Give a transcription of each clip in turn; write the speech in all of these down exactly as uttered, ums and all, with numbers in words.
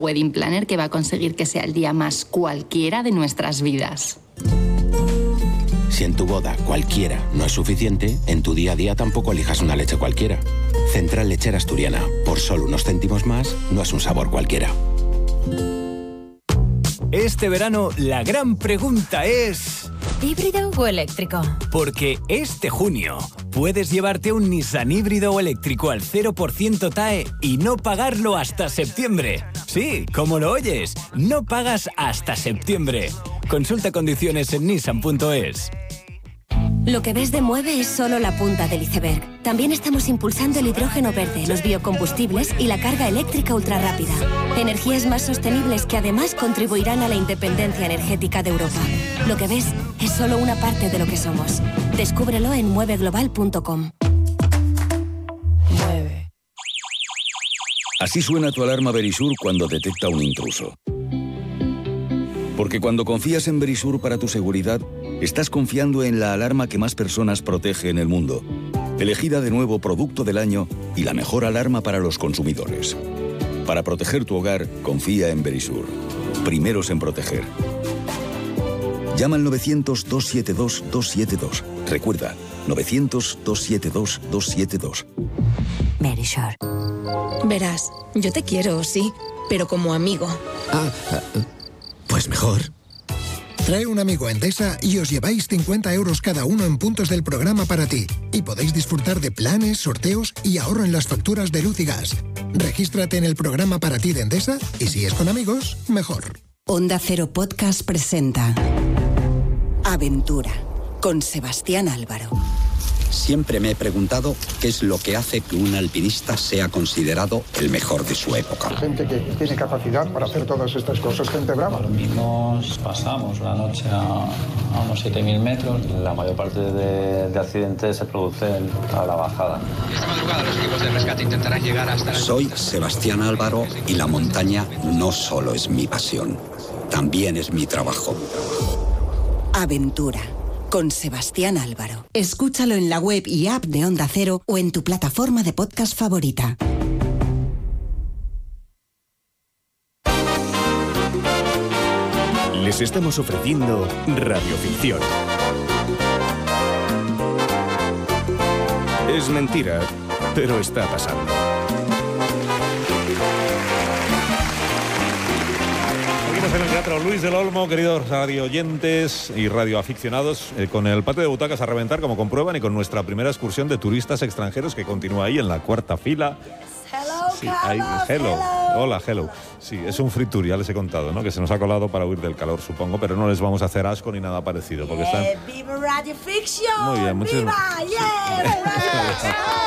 Wedding Planner que va a conseguir que sea el día más cualquiera de nuestras vidas. Si en tu boda cualquiera no es suficiente, en tu día a día tampoco elijas una leche cualquiera. Central Lechera Asturiana, por solo unos céntimos más, no es un sabor cualquiera. Este verano la gran pregunta es... ¿híbrido o eléctrico? Porque este junio puedes llevarte un Nissan híbrido o eléctrico al cero por ciento T A E y no pagarlo hasta septiembre. Sí, como lo oyes, no pagas hasta septiembre. Consulta condiciones en nissan punto es. Lo que ves de Mueve es solo la punta del iceberg. También estamos impulsando el hidrógeno verde, los biocombustibles y la carga eléctrica ultrarrápida. Energías más sostenibles que además contribuirán a la independencia energética de Europa. Lo que ves es solo una parte de lo que somos. Descúbrelo en mueve global punto com. Mueve. Así suena tu alarma Verisur cuando detecta un intruso. Porque cuando confías en Verisur para tu seguridad, estás confiando en la alarma que más personas protege en el mundo. Elegida de nuevo Producto del Año y la mejor alarma para los consumidores. Para proteger tu hogar, confía en Verisur. Primeros en proteger. Llama al novecientos, dos siete dos, dos siete dos. Recuerda, novecientos, dos siete dos, dos siete dos. Verisur. Verás, yo te quiero, sí, pero como amigo. Ah, pues mejor. Trae un amigo a Endesa y os lleváis cincuenta euros cada uno en puntos del programa para ti. Y podéis disfrutar de planes, sorteos y ahorro en las facturas de luz y gas. Regístrate en el programa para ti de Endesa y si es con amigos, mejor. Onda Cero Podcast presenta Aventura, con Sebastián Álvaro. Siempre me he preguntado qué es lo que hace que un alpinista sea considerado el mejor de su época. Gente que tiene capacidad para hacer todas estas cosas, gente brava. Los mismos pasamos la noche a, a unos siete mil metros. La mayor parte de, de accidentes se producen a la bajada. Esta madrugada los equipos de rescate intentarán llegar hasta... Soy Sebastián Álvaro y la montaña no solo es mi pasión, también es mi trabajo. Aventura, con Sebastián Álvaro. Escúchalo en la web y app de Onda Cero o en tu plataforma de podcast favorita. Les estamos ofreciendo radioficción. Es mentira, pero está pasando. En el Teatro Luis del Olmo, queridos radioyentes y radioaficionados, eh, con el patio de butacas a reventar, como comprueban, y con nuestra primera excursión de turistas extranjeros que continúa ahí en la cuarta fila. Hello, sí, ahí, hello. hello. Hola, hello. Sí, es un free tour, ya les he contado, ¿no? Que se nos ha colado para huir del calor, supongo, pero no les vamos a hacer asco ni nada parecido, porque están... Eh, ¡Viva Radio Fiction! Muy bien, muchas ¡Viva! Sí.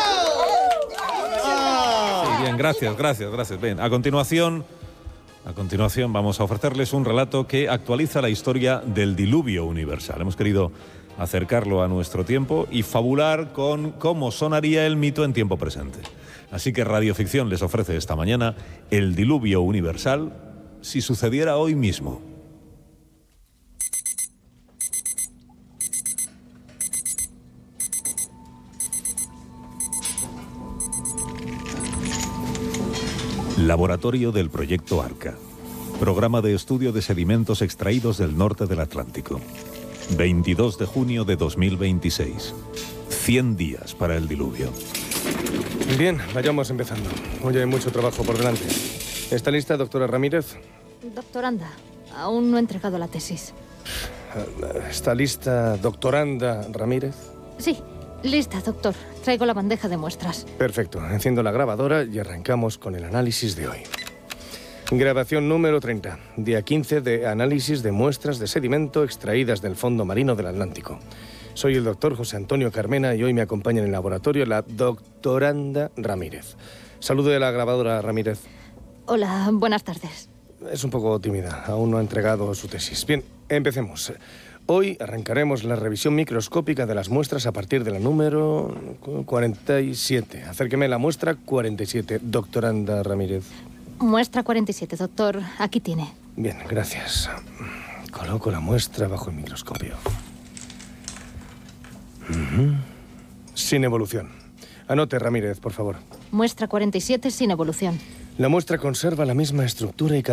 Sí, bien, gracias, gracias, gracias. Bien, a continuación... A continuación vamos a ofrecerles un relato que actualiza la historia del diluvio universal. Hemos querido acercarlo a nuestro tiempo y fabular con cómo sonaría el mito en tiempo presente. Así que Radioficción les ofrece esta mañana el diluvio universal si sucediera hoy mismo. Laboratorio del Proyecto Arca. Programa de estudio de sedimentos extraídos del norte del Atlántico. veintidós de junio de dos mil veintiséis. cien días para el diluvio. Bien, vayamos empezando. Hoy hay mucho trabajo por delante. ¿Está lista, doctora Ramírez? Doctoranda, aún no he entregado la tesis. ¿Está lista, doctoranda Ramírez? Sí, lista, doctor. Traigo la bandeja de muestras. Perfecto. Enciendo la grabadora y arrancamos con el análisis de hoy. Grabación número treinta. Día quince de análisis de muestras de sedimento extraídas del fondo marino del Atlántico. Soy el doctor José Antonio Carmena y hoy me acompaña en el laboratorio la doctoranda Ramírez. Saludo de la grabadora, Ramírez. Hola, buenas tardes. Es un poco tímida. Aún no ha entregado su tesis. Bien, empecemos. Hoy arrancaremos la revisión microscópica de las muestras a partir de la número cuarenta y siete. Acérqueme la muestra cuarenta y siete, doctoranda Ramírez. Muestra cuarenta y siete, doctor. Aquí tiene. Bien, gracias. Coloco la muestra bajo el microscopio. Uh-huh. Sin evolución. Anote, Ramírez, por favor. Muestra cuarenta y siete sin evolución. La muestra conserva la misma estructura y